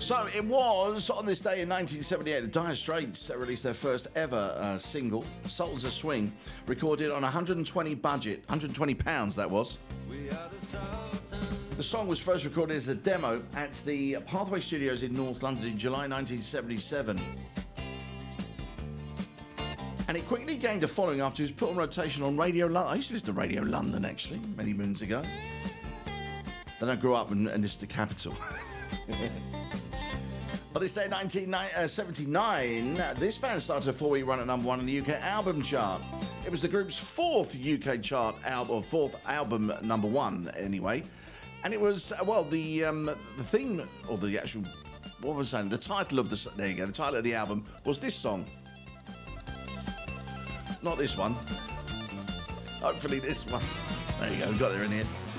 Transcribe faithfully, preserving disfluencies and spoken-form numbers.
So it was on this day in nineteen seventy-eight, the Dire Straits released their first ever uh, single, Sultans of Swing, recorded on one hundred twenty budget, one hundred twenty pounds that was. The song was first recorded as a demo at the Pathway Studios in North London in July nineteen seventy-seven. And it quickly gained a following after it was put on rotation on Radio London. I used to listen to Radio London, actually, many moons ago. Then I grew up and, and listened to Capital. On this day in nineteen seventy-nine, this band started a four-week run at number one in the U K album chart. It was the group's fourth U K chart album, or fourth album number one, anyway. And it was, well, the um, the thing, or the actual, what was I saying? The title of the, there you go, the title of the album was this song. Not this one. Hopefully this one. There you go, we got there in the end.